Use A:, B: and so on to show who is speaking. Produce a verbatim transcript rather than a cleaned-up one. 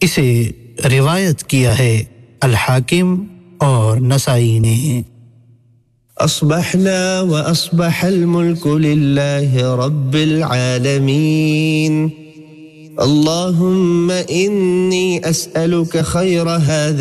A: इसे रिवायत किया है अल हाकिम और नसाई ने।
B: अस्बहना व अस्बहल मुल्कु लिल्लाहि रब्बिल आलमीन। अल्लाहुम्मा इन्नी अस्अलुका खैर हाज़ा